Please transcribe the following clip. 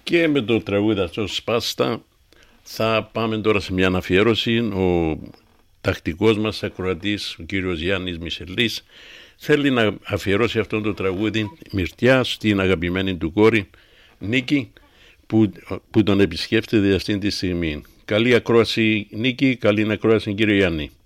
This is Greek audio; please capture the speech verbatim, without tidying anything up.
Και με το τραγούδι αυτό Σπάστα θα πάμε τώρα σε μια αφιέρωση. Ο τακτικός μας ακροατής, ο κύριος Γιάννης Μισελής, θέλει να αφιερώσει αυτό το τραγούδι Μυρτιά στην αγαπημένη του κόρη Νίκη, που, που τον επισκέφτεται αυτή τη στιγμή. Καλή ακρόαση Νίκη, καλή ακρόαση κύριε Γιάννη.